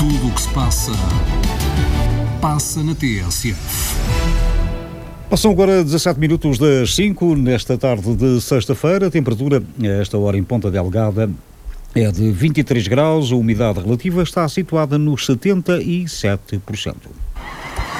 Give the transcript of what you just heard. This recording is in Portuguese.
Tudo o que se passa, passa na TSF. Passam agora 17 minutos das 5, nesta tarde de sexta-feira. A temperatura, a esta hora em Ponta Delgada, é de 23 graus. A umidade relativa está situada nos 77%.